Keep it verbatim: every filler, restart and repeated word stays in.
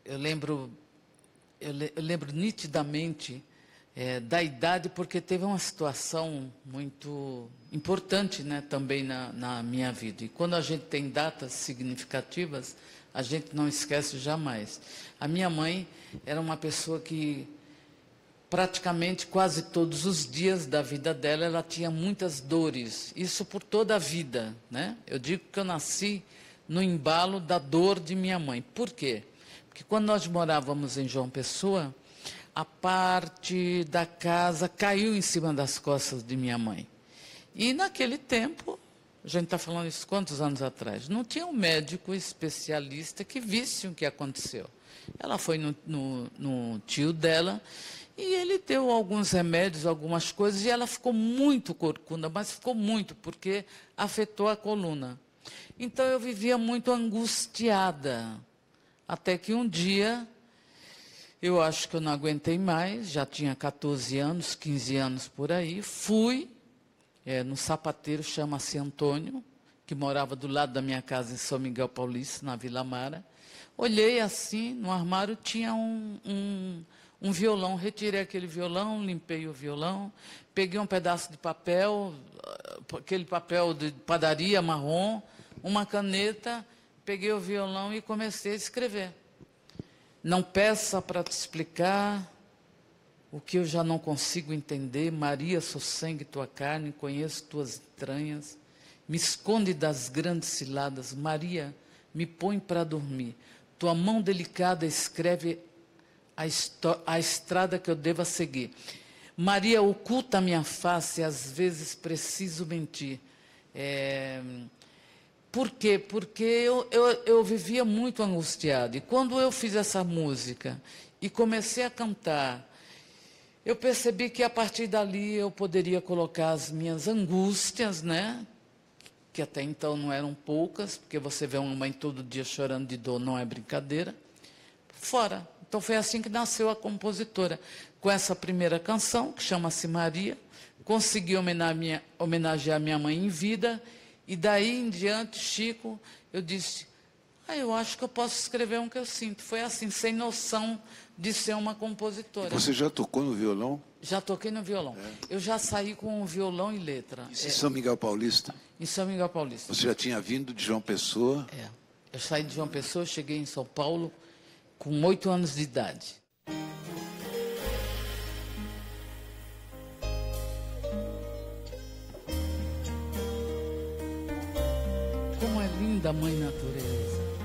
eu lembro, eu, le, eu lembro nitidamente é, da idade, porque teve uma situação muito importante, né, também na, na minha vida. E quando a gente tem datas significativas, a gente não esquece jamais. A minha mãe era uma pessoa que praticamente quase todos os dias da vida dela, ela tinha muitas dores, isso por toda a vida, né? Eu digo que eu nasci no embalo da dor de minha mãe. Por quê? Porque quando nós morávamos em João Pessoa, a parte da casa caiu em cima das costas de minha mãe. E naquele tempo, a gente está falando isso quantos anos atrás, não tinha um médico especialista que visse o que aconteceu. Ela foi no, no, no tio dela, e ele deu alguns remédios, algumas coisas, e ela ficou muito corcunda, mas ficou muito, porque afetou a coluna. Então eu vivia muito angustiada, até que um dia, eu acho que eu não aguentei mais, já tinha quatorze anos, quinze anos por aí, fui é, no sapateiro, chama-se Antônio, que morava do lado da minha casa em São Miguel Paulista, na Vila Mara. Olhei assim, no armário tinha um... um um violão, retirei aquele violão, limpei o violão, peguei um pedaço de papel, aquele papel de padaria marrom, uma caneta, peguei o violão e comecei a escrever. Não peça para te explicar o que eu já não consigo entender. Maria, sou sangue tua carne, conheço tuas entranhas, me esconde das grandes ciladas. Maria, me põe para dormir, tua mão delicada escreve A, a estrada que eu deva seguir. Maria, oculta a minha face, às vezes preciso mentir. É, por quê? Porque eu, eu, eu vivia muito angustiado. E quando eu fiz essa música e comecei a cantar, eu percebi que a partir dali eu poderia colocar as minhas angústias, né? Que até então não eram poucas, porque você vê uma mãe todo dia chorando de dor, não é brincadeira, fora. Então foi assim que nasceu a compositora, com essa primeira canção, que chama-se Maria, consegui homenagear, homenagear minha mãe em vida, e daí em diante, Chico, eu disse, ah, eu acho que eu posso escrever um que eu sinto. Foi assim, sem noção de ser uma compositora. E você já tocou no violão? Já toquei no violão. É. Eu já saí com violão e letra. Isso é. em São Miguel Paulista? Em São Miguel Paulista. Você já tinha vindo de João Pessoa? É. Eu saí de João Pessoa, cheguei em São Paulo, com oito anos de idade. Como é linda a Mãe Natureza.